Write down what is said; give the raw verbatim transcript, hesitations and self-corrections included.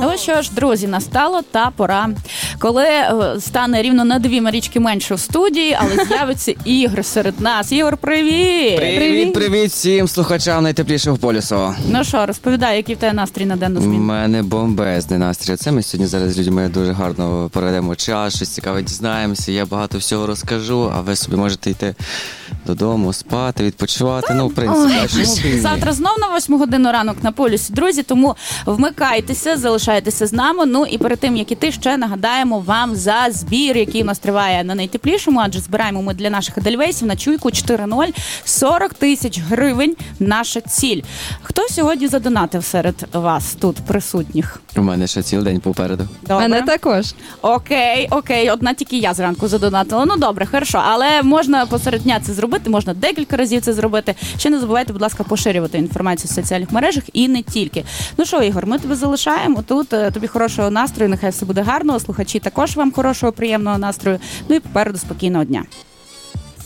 Ну що ж, друзі, настала та пора, коли стане рівно на дві Марічки менше в студії, але з'явиться Ігор серед нас. Ігор, привіт! Привіт, привіт всім слухачам найтеплішого полюсу. Ну що, розповідай, який в тебе настрій на денну зміну? У мене бомбезний настрій. Це ми сьогодні зараз з людьми дуже гарно проведемо час, щось цікаве дізнаємося, я багато всього розкажу, а ви собі можете йти додому, спати, відпочивати. Ну, в принципі, а щось. Завтра знов на восьму годину ранок на полюсі, друзі, тому вмикайтеся, залишайтеся з нами. Ну і перед тим, як іти, ще нагадаємо вам за збір, який у нас триває на найтеплішому, адже збираємо ми для наших едельвейсів на чуйку чотири нуль, сорок тисяч гривень наша ціль. Хто сьогодні задонатив серед вас тут присутніх? У мене ще цілий день попереду. Добре. Мене також. Окей, окей, одна тільки я зранку задонатила. Ну добре, хорошо, але можна посеред дня це зробити, можна декілька разів це зробити. Ще не забувайте, будь ласка, поширювати інформацію в соціальних мережах і не тільки. Ну що, Ігор, ми тебе залишаємо тут. Тобі хорошого настрою, нехай все буде гарно. Слухачі також вам хорошого, приємного настрою. Ну і попереду спокійного дня.